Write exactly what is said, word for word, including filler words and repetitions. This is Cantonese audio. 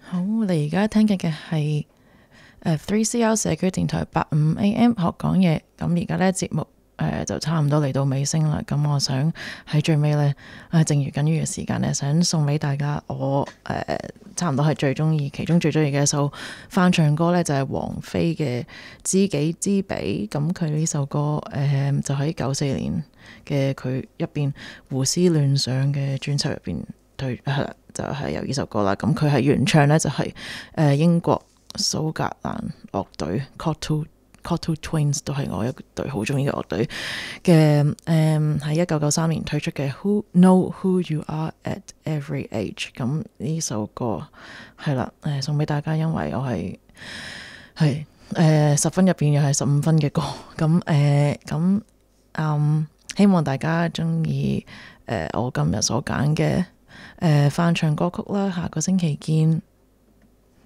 好，你而家聽緊嘅係誒 three C R 社區電台八五 A M 學講嘢。咁而家咧節目誒、呃、就差唔多嚟到尾聲啦。咁我想喺最尾咧，誒剩餘僅餘嘅時間咧，想送俾大家我誒、呃、差唔多係最中意，其中最中意嘅一首翻唱歌咧，就係、是、王菲嘅《知己知彼》。咁佢呢首歌誒、呃、就喺九四年嘅佢入邊胡思亂想嘅專輯入邊推係啦。就係有呢首歌啦，咁佢係原唱呢，就係、是、誒、呃、英國蘇格蘭樂隊 Cocteau Cocteau Twins 都係我一隊好中意嘅樂隊嘅，誒喺一九九三年推出嘅 Who Know Who You Are at Every Age。咁呢首歌係啦，誒、呃、送俾大家，因為我係係誒十分入邊又係十五分嘅歌，咁誒咁嗯希望大家中意誒我今日所揀嘅。誒、呃、翻唱歌曲啦，下個星期見。